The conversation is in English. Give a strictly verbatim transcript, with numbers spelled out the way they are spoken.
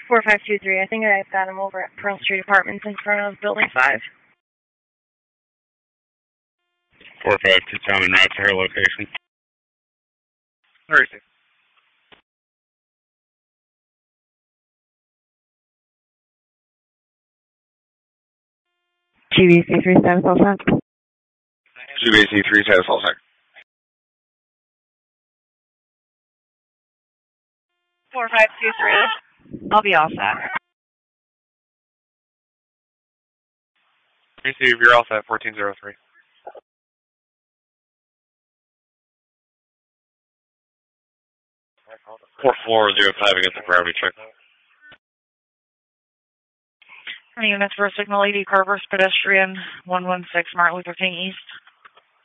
four five two three. I think I've got him over at Pearl Street Apartments in front of Building five. four five two Tom and route to her location. Where is he? G B C three status all set. G B C three status all set. four five two three. I'll be all set. Receive, you're all set, fourteen zero three. four four zero five against the gravity check. Units for Signal eighty, Carver's pedestrian, one one six Martin Luther King East.